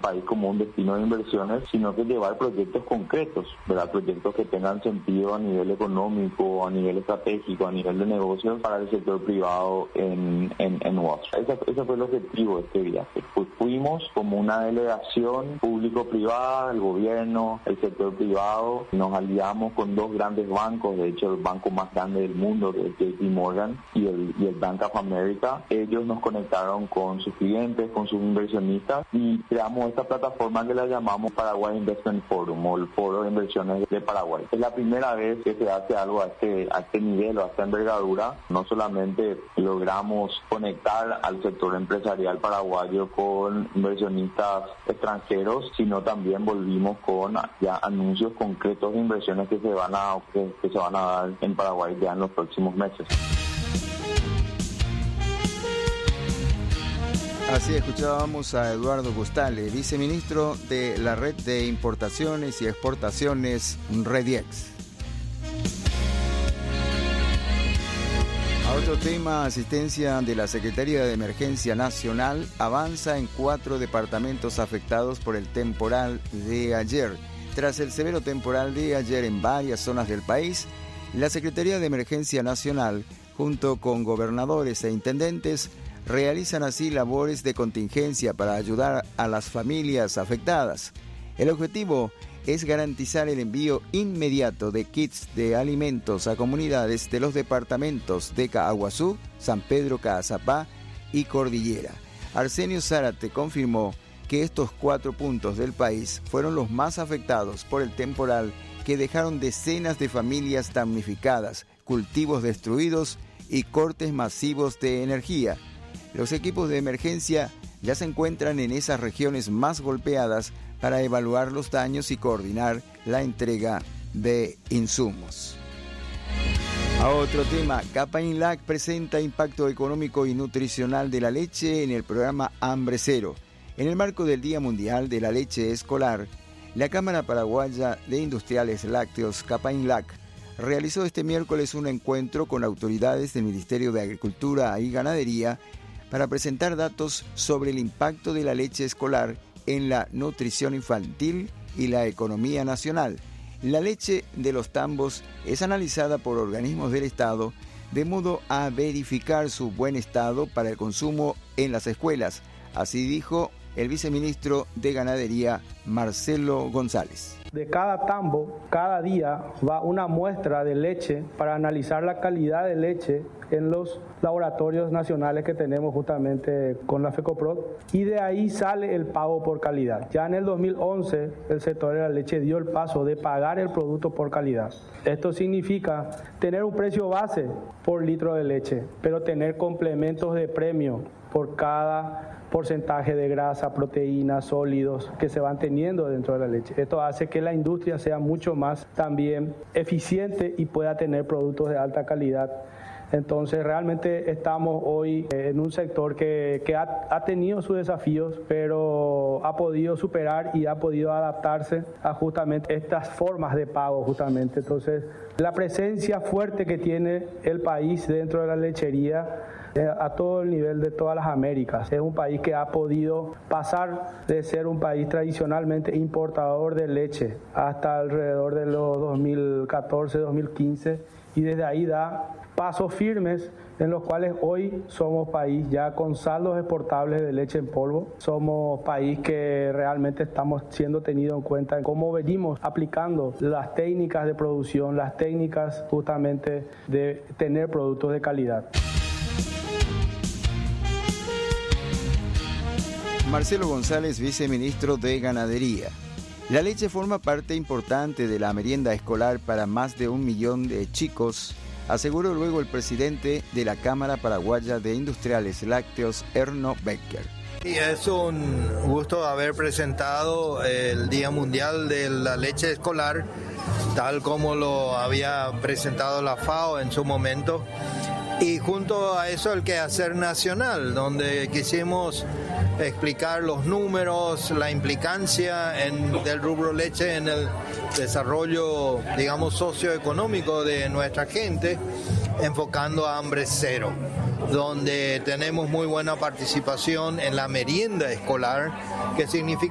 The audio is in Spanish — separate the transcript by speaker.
Speaker 1: país como un destino de inversiones, sino que llevar proyectos concretos, ¿verdad? Proyectos que tengan sentido a nivel económico, a nivel estratégico, a nivel de negocios para el sector privado en Huasca. Ese fue el objetivo de este viaje. Pues fuimos como una delegación público-privada, el gobierno, el sector privado, nos aliamos con dos grandes bancos, de hecho el banco más grande del mundo, que es JP Morgan, y el Bank of America. Ellos nos conectaron con sus clientes, con sus inversionistas, y creamos esta plataforma que la llamamos Paraguay Investment Forum, o el Foro de Inversiones de Paraguay. Es la primera vez que se hace algo a este nivel o a esta envergadura. No solamente logramos conectar al sector empresarial paraguayo con inversionistas extranjeros, sino también volvimos con ya anuncios concretos de inversiones que se van a dar en Paraguay ya en los próximos meses.
Speaker 2: Así escuchábamos a Eduardo Gustale, viceministro de la Red de Importaciones y Exportaciones Rediex. A otro tema, asistencia de la Secretaría de Emergencia Nacional avanza en 4 departamentos afectados por el temporal de ayer. Tras el severo temporal de ayer en varias zonas del país, la Secretaría de Emergencia Nacional, junto con gobernadores e intendentes, realizan así labores de contingencia para ayudar a las familias afectadas. El objetivo es garantizar el envío inmediato de kits de alimentos a comunidades de los departamentos de Caaguazú, San Pedro Caazapá y Cordillera. Arsenio Zárate confirmó que estos 4 puntos del país fueron los más afectados por el temporal, que dejaron decenas de familias damnificadas, cultivos destruidos y cortes masivos de energía. Los equipos de emergencia ya se encuentran en esas regiones más golpeadas para evaluar los daños y coordinar la entrega de insumos. A otro tema, Capainlac presenta impacto económico y nutricional de la leche en el programa Hambre Cero. En el marco del Día Mundial de la Leche Escolar, la Cámara Paraguaya de Industriales Lácteos, Capainlac, realizó este miércoles un encuentro con autoridades del Ministerio de Agricultura y Ganadería para presentar datos sobre el impacto de la leche escolar en la nutrición infantil y la economía nacional. La leche de los tambos es analizada por organismos del Estado de modo a verificar su buen estado para el consumo en las escuelas. Así dijo el viceministro de Ganadería, Marcelo González.
Speaker 3: De cada tambo, cada día va una muestra de leche para analizar la calidad de leche en los laboratorios nacionales que tenemos justamente con la FECOPROD, y de ahí sale el pago por calidad. Ya en el 2011 el sector de la leche dio el paso de pagar el producto por calidad. Esto significa tener un precio base por litro de leche, pero tener complementos de premio por cada porcentaje de grasa, proteínas, sólidos que se van teniendo dentro de la leche. Esto hace que la industria sea mucho más también eficiente y pueda tener productos de alta calidad. Entonces realmente estamos hoy en un sector que ha tenido sus desafíos, pero ha podido superar y ha podido adaptarse a justamente estas formas de pago justamente. Entonces la presencia fuerte que tiene el país dentro de la lechería a todo el nivel de todas las Américas. Es un país que ha podido pasar de ser un país tradicionalmente importador de leche hasta alrededor de los 2014, 2015, y desde ahí da pasos firmes en los cuales hoy somos país ya con saldos exportables de leche en polvo. Somos país que realmente estamos siendo tenido en cuenta en cómo venimos aplicando las técnicas de producción, las técnicas justamente de tener productos de calidad.
Speaker 2: Marcelo González, viceministro de Ganadería. La leche forma parte importante de la merienda escolar para más de 1 millón de chicos, aseguró luego el presidente de la Cámara Paraguaya de Industriales Lácteos, Erno Becker.
Speaker 4: Y es un gusto haber presentado el Día Mundial de la Leche Escolar, tal como lo había presentado la FAO en su momento. Y junto a eso el quehacer nacional, donde quisimos explicar los números, la implicancia del rubro leche en el desarrollo, digamos, socioeconómico de nuestra gente, enfocando a Hambre Cero, donde tenemos muy buena participación en la merienda escolar, que significa